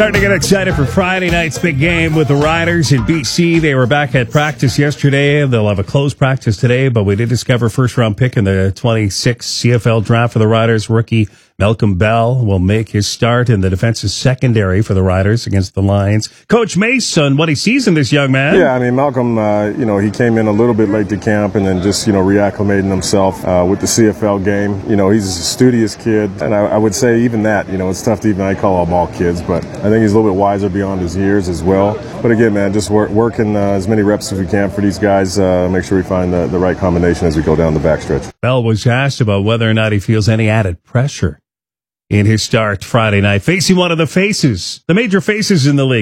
Starting to get excited for Friday night's big game with the Riders in BC. They were back at practice yesterday. They'll have a closed practice today, but we did discover first-round pick in the 26 CFL draft for the Riders. Rookie Malcolm Bell will make his start in the defensive secondary for the Riders against the Lions. Coach Mason, what he sees in this young man? Yeah, I mean, Malcolm, he came in a little bit late to camp and then just, reacclimating himself with the CFL game. He's a studious kid, and I would say even that, it's tough to even, I call them all kids, but I think he's a little bit wiser beyond his years as well. But again, man, just working as many reps as we can for these guys, make sure we find the right combination as we go down the backstretch. Bell was asked about whether or not he feels any added pressure in his start Friday night, facing one of the major faces in the league.